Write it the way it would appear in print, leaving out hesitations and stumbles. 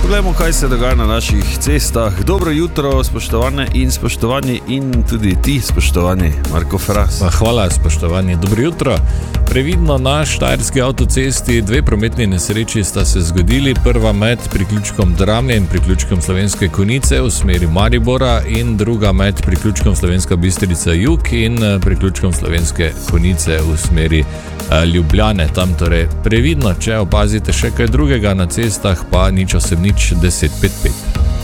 poglejmo, kaj se dogaja na naših cestah. Dobro jutro, spoštovane in spoštovani, in tudi ti, spoštovani Marko Fras. Hvala, spoštovani, dobro jutro. Previdno na štajerski avtocesti 2 prometni nesreči sta se zgodili. Prva med priključkom Dramlje in priključkom Slovenske Konjice v smeri Maribora in druga med priključkom Slovenska Bistrica Jug in priključkom Slovenske Konjice v smeri Ljubljane. Tam torej previdno, če opazite še kaj drugega na cestah, pa 081 10 55.